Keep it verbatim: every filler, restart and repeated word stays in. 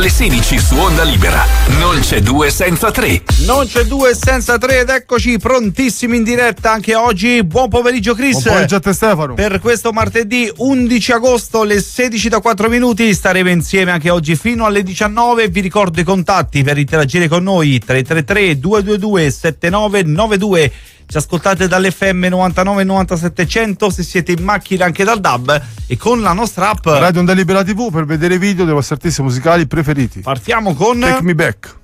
alle sedici su Onda Libera. Non c'è due senza tre. Non c'è due senza tre ed eccoci prontissimi in diretta anche oggi. Buon pomeriggio Chris. Buon pomeriggio a te Stefano. Per questo martedì undici agosto alle sedici da quattro minuti staremo insieme anche oggi fino alle diciannove. Vi ricordo i contatti per interagire con noi: tre tre tre due due due sette nove nove due. Ci ascoltate dall'F M novantanove novantasette cento, se siete in macchina anche dal D A B e con la nostra app Radio Onda Libera tivù per vedere video dei vostri artisti musicali preferiti. Partiamo con Take Me Back.